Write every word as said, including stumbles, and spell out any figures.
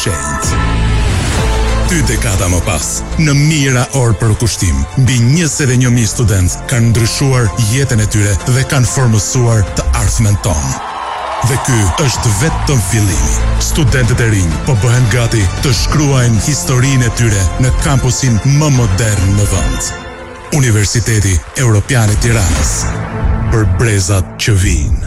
shenjtë. Dy dekada më pas, në mijëra orë për kushtim, mbi njëzet e një mijë studentë kanë ndryshuar jetën e tyre dhe kanë formësuar të ardhmen tonë. Dhe ky është vetëm fillimi. Studentët e rinj po bëhen gati të shkruajnë historinë e tyre në kampusin më modern në vend. Universiteti Evropian i Tiranës, për brezat që vijnë.